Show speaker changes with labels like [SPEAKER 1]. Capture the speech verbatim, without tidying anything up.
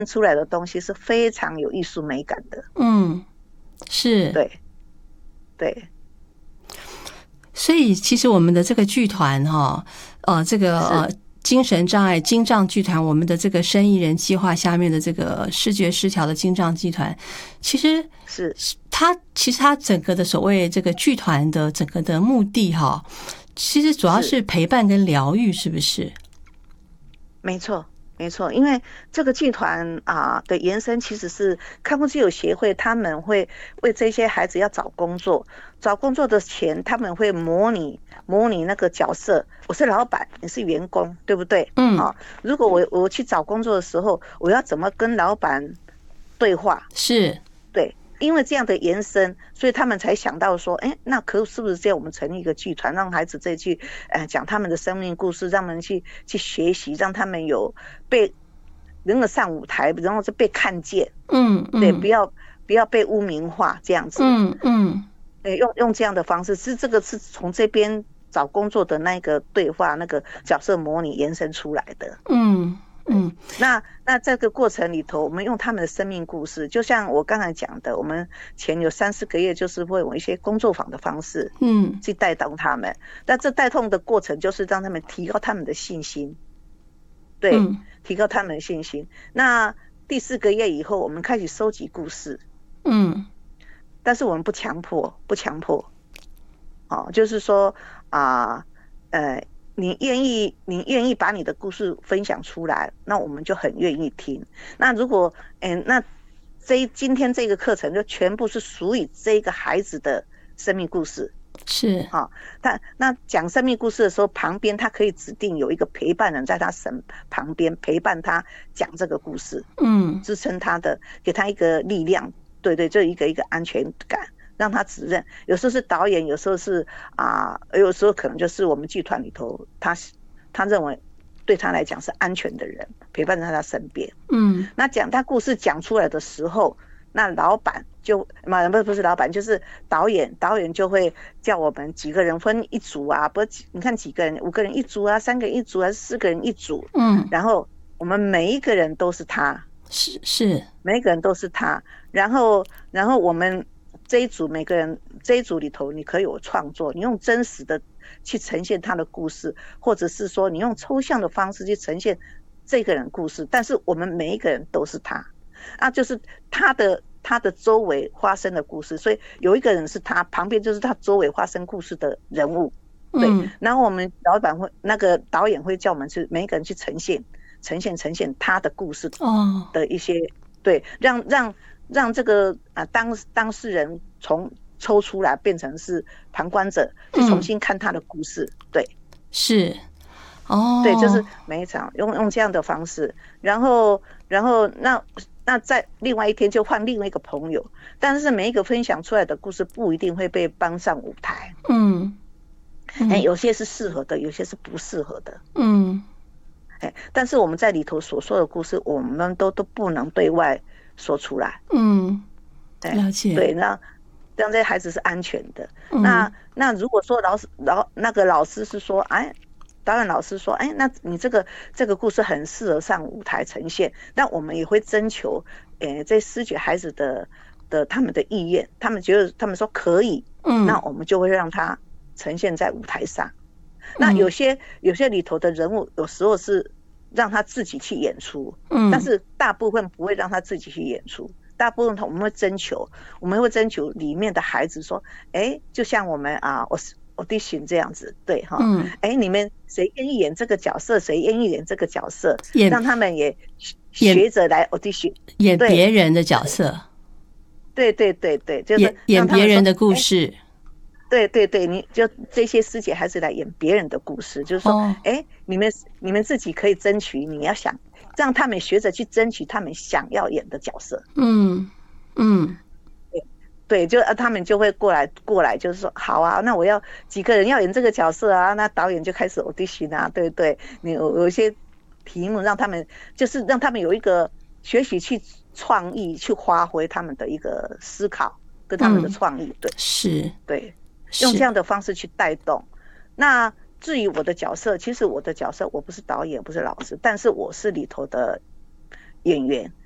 [SPEAKER 1] 出来的东西是非常有艺术美感的。
[SPEAKER 2] 嗯，是，
[SPEAKER 1] 对对。
[SPEAKER 2] 所以其实我们的这个剧团哈，呃，这个呃精神障碍精障剧团，我们的这个生意人计划下面的这个视觉失调的精障剧团，其实
[SPEAKER 1] 是
[SPEAKER 2] 它其实它整个的所谓这个剧团的整个的目的哈，其实主要是陪伴跟疗愈，是不是？
[SPEAKER 1] 没错。没错，因为这个剧团啊的延伸其实是看护自由协会，他们会为这些孩子要找工作，找工作的前他们会模拟模拟那个角色，我是老板，你是员工，对不对？
[SPEAKER 2] 嗯，
[SPEAKER 1] 啊，如果我我去找工作的时候，我要怎么跟老板对话？
[SPEAKER 2] 是，
[SPEAKER 1] 对。因为这样的延伸，所以他们才想到说，哎，那可是不是这样？我们成立一个剧团，让孩子再去，呃，讲他们的生命故事，让他们去去学习，让他们有被能够上舞台，然后是被看见。
[SPEAKER 2] 嗯嗯，
[SPEAKER 1] 对，不要不要被污名化这样子。
[SPEAKER 2] 嗯嗯，
[SPEAKER 1] 对，用用这样的方式，是这个是从这边找工作的那个对话那个角色模拟延伸出来的。
[SPEAKER 2] 嗯。嗯，
[SPEAKER 1] 那那这个过程里头，我们用他们的生命故事，就像我刚才讲的，我们前有三四个月就是会有一些工作坊的方式，
[SPEAKER 2] 嗯，
[SPEAKER 1] 去带动他们。那这带动的过程就是让他们提高他们的信心，对，
[SPEAKER 2] 嗯，
[SPEAKER 1] 提高他们的信心。那第四个月以后，我们开始收集故事，
[SPEAKER 2] 嗯，
[SPEAKER 1] 但是我们不强迫，不强迫，哦，就是说啊，呃。你愿意，你愿意把你的故事分享出来，那我们就很愿意听。那如果，嗯，那这今天这个课程就全部是属于这个孩子的生命故事，
[SPEAKER 2] 是，
[SPEAKER 1] 好、哦，他那讲生命故事的时候，旁边他可以指定有一个陪伴人在他身旁边陪伴他讲这个故事，
[SPEAKER 2] 嗯，
[SPEAKER 1] 支撑他的，给他一个力量，对对，就一个一个安全感。让他指认，有时候是导演，有时候是啊、呃，有时候可能就是我们剧团里头，他他认为对他来讲是安全的人，陪伴在他身边。
[SPEAKER 2] 嗯，
[SPEAKER 1] 那讲他故事讲出来的时候，那老板就嘛不不是老板，就是导演，导演就会叫我们几个人分一组啊，不，你看几个人，五个人一组啊，三个人一组还是四个人一组？
[SPEAKER 2] 嗯，
[SPEAKER 1] 然后我们每一个人都是他，
[SPEAKER 2] 是是，
[SPEAKER 1] 每一个人都是他，然后然后我们。这一组每个人这一组里头，你可以有创作，你用真实的去呈现他的故事，或者是说你用抽象的方式去呈现这个人故事，但是我们每一个人都是他，啊，就是他的他的周围发生的故事，所以有一个人是他，旁边就是他周围发生故事的人物，对，
[SPEAKER 2] 嗯，
[SPEAKER 1] 然后我们老板会那个导演会叫我们去每一个人去呈现呈现呈现他的故事的一些，哦、对，让让。让这个啊当当事人从抽出来变成是旁观者，去重新看他的故事，嗯、对，
[SPEAKER 2] 是，哦，
[SPEAKER 1] 对，就是每一场用用这样的方式，然后然后那那在另外一天就换另外一个朋友，但是每一个分享出来的故事不一定会被搬上舞台，
[SPEAKER 2] 嗯，
[SPEAKER 1] 哎、嗯，有些是适合的，有些是不适合的，
[SPEAKER 2] 嗯，
[SPEAKER 1] 哎，但是我们在里头所说的故事，我们都都不能对外说出来，
[SPEAKER 2] 嗯，了解，
[SPEAKER 1] 对，那让这些孩子是安全的。
[SPEAKER 2] 嗯、
[SPEAKER 1] 那那如果说老师老那个老师是说，哎，导演老师说，哎，那你这个这个故事很适合上舞台呈现，那我们也会征求，呃，这视觉孩子的的他们的意愿，他们觉得他们说可以，
[SPEAKER 2] 嗯，
[SPEAKER 1] 那我们就会让他呈现在舞台上。那有些有些里头的人物，有时候是让他自己去演出，嗯，但是大部分不会让他自己去演出，大部分我们会征求，我们会征求里面的孩子说，哎，就像我们啊，我 audition 这样子，对哈，嗯，哎，你们谁愿意演这个角色，谁愿意演这个角色，让他们也学着来 audition
[SPEAKER 2] 演别人的角色，
[SPEAKER 1] 对对对对，就是
[SPEAKER 2] 演演别人的故事。
[SPEAKER 1] 对对对，你就这些师姐孩子来演别人的故事，就是说，哎、哦，你们你们自己可以争取，你要想让他们学着去争取他们想要演的角色。
[SPEAKER 2] 嗯嗯，
[SPEAKER 1] 对对，就他们就会过来过来，就是说，好啊，那我要几个人要演这个角色啊，那导演就开始 audition 啊，对对，你有有一些题目让他们，就是让他们有一个学习去创意去发挥他们的一个思考跟他们的创意，嗯、对，
[SPEAKER 2] 是，
[SPEAKER 1] 对。用这样的方式去带动。那至于我的角色，其实我的角色我不是导演，不是老师，但是我是里头的演员，